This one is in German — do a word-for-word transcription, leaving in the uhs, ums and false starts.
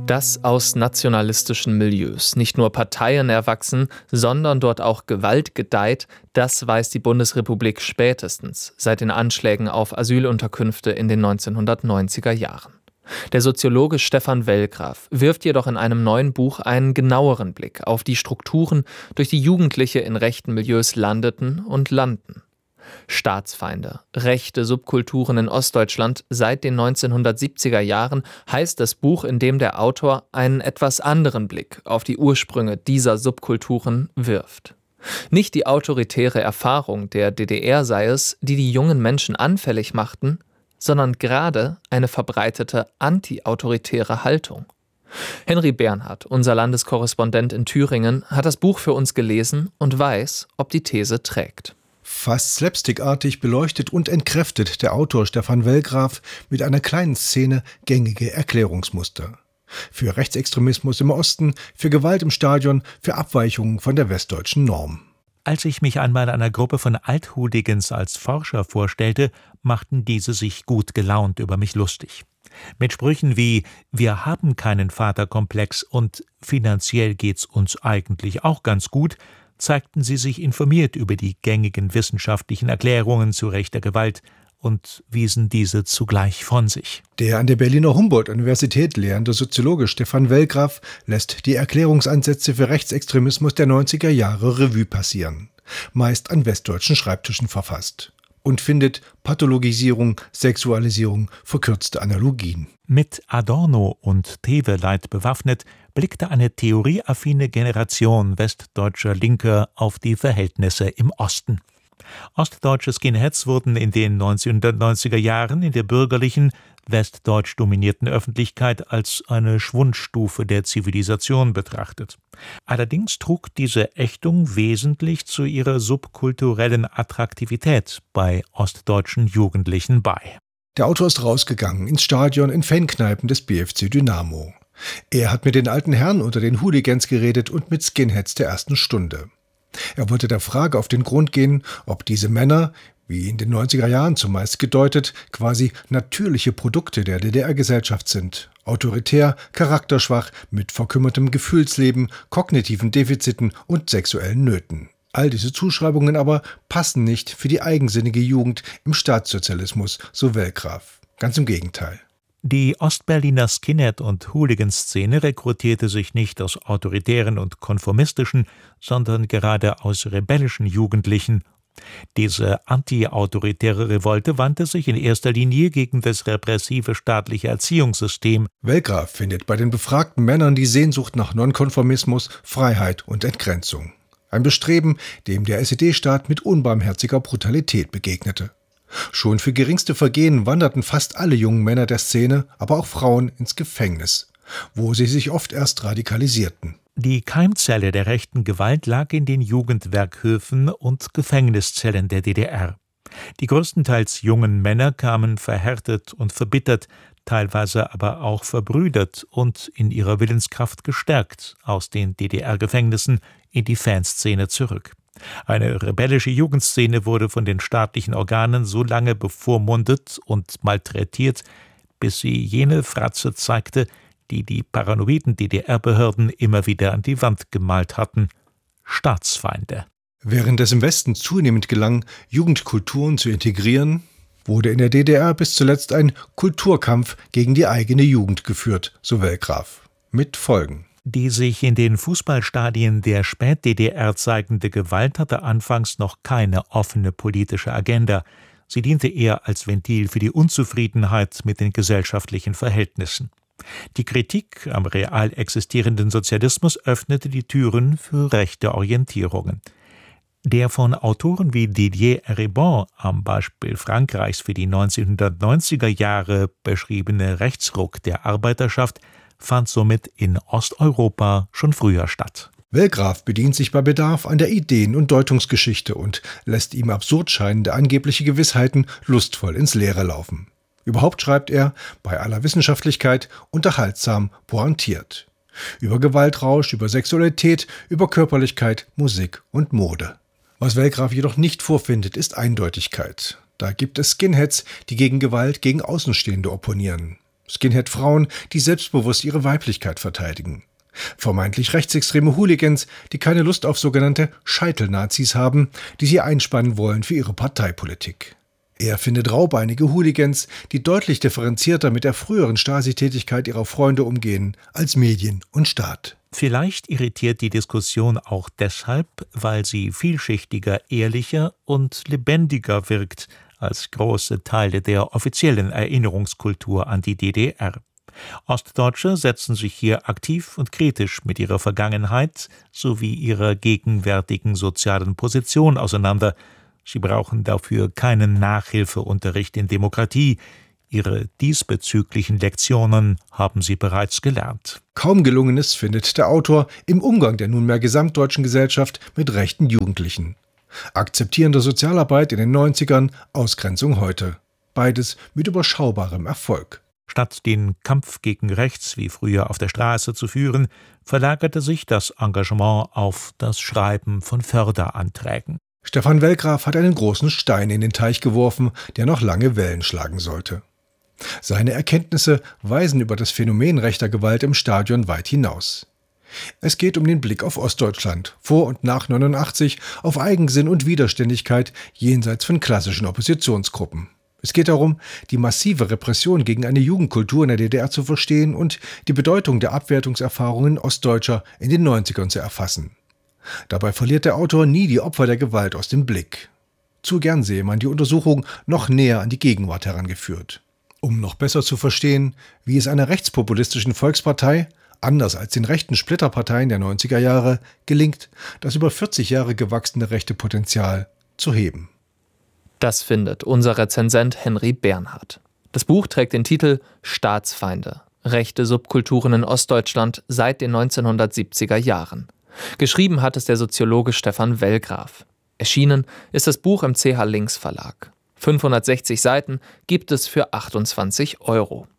Dass aus nationalistischen Milieus nicht nur Parteien erwachsen, sondern dort auch Gewalt gedeiht, das weiß die Bundesrepublik spätestens seit den Anschlägen auf Asylunterkünfte in den neunzehnhundertneunziger Jahren. Der Soziologe Stefan Wellgraf wirft jedoch in einem neuen Buch einen genaueren Blick auf die Strukturen, durch die Jugendliche in rechten Milieus landeten und landen. Staatsfeinde, rechte Subkulturen in Ostdeutschland seit den neunzehnhundertsiebziger Jahren heißt das Buch, in dem der Autor einen etwas anderen Blick auf die Ursprünge dieser Subkulturen wirft. Nicht die autoritäre Erfahrung der D D R sei es, die die jungen Menschen anfällig machten, sondern gerade eine verbreitete antiautoritäre Haltung. Henry Bernhard, unser Landeskorrespondent in Thüringen, hat das Buch für uns gelesen und weiß, ob die These trägt. Fast slapstickartig beleuchtet und entkräftet der Autor Stefan Wellgraf mit einer kleinen Szene gängige Erklärungsmuster. Für Rechtsextremismus im Osten, für Gewalt im Stadion, für Abweichungen von der westdeutschen Norm. Als ich mich einmal einer Gruppe von Althooligans als Forscher vorstellte, machten diese sich gut gelaunt über mich lustig. Mit Sprüchen wie »Wir haben keinen Vaterkomplex« und »Finanziell geht's uns eigentlich auch ganz gut« zeigten sie sich informiert über die gängigen wissenschaftlichen Erklärungen zu rechter Gewalt und wiesen diese zugleich von sich. Der an der Berliner Humboldt-Universität lehrende Soziologe Stefan Wellgraf lässt die Erklärungsansätze für Rechtsextremismus der neunziger Jahre Revue passieren, meist an westdeutschen Schreibtischen verfasst, und findet Pathologisierung, Sexualisierung, verkürzte Analogien. Mit Adorno und Teveleit bewaffnet, blickte eine theorieaffine Generation westdeutscher Linker auf die Verhältnisse im Osten. Ostdeutsche Skinheads wurden in den neunzehnhundertneunziger Jahren in der bürgerlichen, westdeutsch dominierten Öffentlichkeit als eine Schwundstufe der Zivilisation betrachtet. Allerdings trug diese Ächtung wesentlich zu ihrer subkulturellen Attraktivität bei ostdeutschen Jugendlichen bei. Der Autor ist rausgegangen ins Stadion in Fankneipen des B F C Dynamo. Er hat mit den alten Herren unter den Hooligans geredet und mit Skinheads der ersten Stunde. Er wollte der Frage auf den Grund gehen, ob diese Männer, wie in den neunziger Jahren zumeist gedeutet, quasi natürliche Produkte der D D R-Gesellschaft sind. Autoritär, charakterschwach, mit verkümmertem Gefühlsleben, kognitiven Defiziten und sexuellen Nöten. All diese Zuschreibungen aber passen nicht für die eigensinnige Jugend im Staatssozialismus, so Wellgraf. Ganz im Gegenteil. Die Ostberliner Skinhead- und Hooligan-Szene rekrutierte sich nicht aus autoritären und konformistischen, sondern gerade aus rebellischen Jugendlichen. Diese antiautoritäre Revolte wandte sich in erster Linie gegen das repressive staatliche Erziehungssystem. Wellgraf findet bei den befragten Männern die Sehnsucht nach Nonkonformismus, Freiheit und Entgrenzung. Ein Bestreben, dem der S E D-Staat mit unbarmherziger Brutalität begegnete. Schon für geringste Vergehen wanderten fast alle jungen Männer der Szene, aber auch Frauen, ins Gefängnis, wo sie sich oft erst radikalisierten. Die Keimzelle der rechten Gewalt lag in den Jugendwerkhöfen und Gefängniszellen der D D R. Die größtenteils jungen Männer kamen verhärtet und verbittert, teilweise aber auch verbrüdert und in ihrer Willenskraft gestärkt aus den D D R-Gefängnissen in die Fanszene zurück. Eine rebellische Jugendszene wurde von den staatlichen Organen so lange bevormundet und malträtiert, bis sie jene Fratze zeigte, die die paranoiden D D R-Behörden immer wieder an die Wand gemalt hatten: Staatsfeinde. Während es im Westen zunehmend gelang, Jugendkulturen zu integrieren, wurde in der D D R bis zuletzt ein Kulturkampf gegen die eigene Jugend geführt, so Wellgraf. Mit Folgen. Die sich in den Fußballstadien der Spät-D D R zeigende Gewalt hatte anfangs noch keine offene politische Agenda. Sie diente eher als Ventil für die Unzufriedenheit mit den gesellschaftlichen Verhältnissen. Die Kritik am real existierenden Sozialismus öffnete die Türen für rechte Orientierungen. Der von Autoren wie Didier Eribon am Beispiel Frankreichs für die neunzehnhundertneunziger Jahre beschriebene Rechtsruck der Arbeiterschaft fand somit in Osteuropa schon früher statt. Wellgraf bedient sich bei Bedarf an der Ideen- und Deutungsgeschichte und lässt ihm absurd scheinende angebliche Gewissheiten lustvoll ins Leere laufen. Überhaupt schreibt er, bei aller Wissenschaftlichkeit, unterhaltsam pointiert. Über Gewaltrausch, über Sexualität, über Körperlichkeit, Musik und Mode. Was Wellgraf jedoch nicht vorfindet, ist Eindeutigkeit. Da gibt es Skinheads, die gegen Gewalt gegen Außenstehende opponieren. Skinhead-Frauen, die selbstbewusst ihre Weiblichkeit verteidigen. Vermeintlich rechtsextreme Hooligans, die keine Lust auf sogenannte Scheitel-Nazis haben, die sie einspannen wollen für ihre Parteipolitik. Er findet raubeinige Hooligans, die deutlich differenzierter mit der früheren Stasi-Tätigkeit ihrer Freunde umgehen als Medien und Staat. Vielleicht irritiert die Diskussion auch deshalb, weil sie vielschichtiger, ehrlicher und lebendiger wirkt als große Teile der offiziellen Erinnerungskultur an die D D R. Ostdeutsche setzen sich hier aktiv und kritisch mit ihrer Vergangenheit sowie ihrer gegenwärtigen sozialen Position auseinander. Sie brauchen dafür keinen Nachhilfeunterricht in Demokratie. Ihre diesbezüglichen Lektionen haben sie bereits gelernt. Kaum Gelungenes findet der Autor im Umgang der nunmehr gesamtdeutschen Gesellschaft mit rechten Jugendlichen. Akzeptierende Sozialarbeit in den neunzigern, Ausgrenzung heute. Beides mit überschaubarem Erfolg. Statt den Kampf gegen rechts wie früher auf der Straße zu führen, verlagerte sich das Engagement auf das Schreiben von Förderanträgen. Stefan Wellgraf hat einen großen Stein in den Teich geworfen, der noch lange Wellen schlagen sollte. Seine Erkenntnisse weisen über das Phänomen rechter Gewalt im Stadion weit hinaus. Es geht um den Blick auf Ostdeutschland, vor und nach neunundachtzig, auf Eigensinn und Widerständigkeit jenseits von klassischen Oppositionsgruppen. Es geht darum, die massive Repression gegen eine Jugendkultur in der D D R zu verstehen und die Bedeutung der Abwertungserfahrungen Ostdeutscher in den neunzigern zu erfassen. Dabei verliert der Autor nie die Opfer der Gewalt aus dem Blick. Zu gern sehe man die Untersuchung noch näher an die Gegenwart herangeführt. Um noch besser zu verstehen, wie es einer rechtspopulistischen Volkspartei, anders als den rechten Splitterparteien der neunziger Jahre, gelingt, das über vierzig Jahre gewachsene rechte Potenzial zu heben. Das findet unser Rezensent Henry Bernhard. Das Buch trägt den Titel »Staatsfeinde. Rechte Subkulturen in Ostdeutschland seit den neunzehnhundertsiebziger Jahren«. Geschrieben hat es der Soziologe Stefan Wellgraf. Erschienen ist das Buch im C H Links Verlag. fünfhundertsechzig Seiten gibt es für achtundzwanzig Euro.